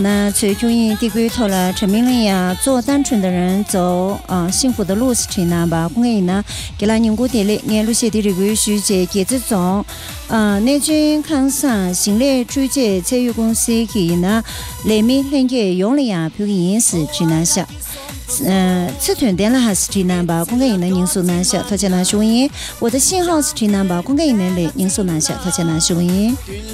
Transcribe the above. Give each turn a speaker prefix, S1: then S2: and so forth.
S1: 那最终因地归头了，陈明了呀，做单纯的人走幸福的路是挺难吧？公安呢，给了宁古地里，年路些的这个徐姐给这种，内军康上新来追借参与公司给呢，里面那个用了呀，表演是挺难下。这团点了还是挺难吧？公安呢人数难下，而且呢，收音我的信号是挺难吧？公安呢人数难下，而且呢，收音。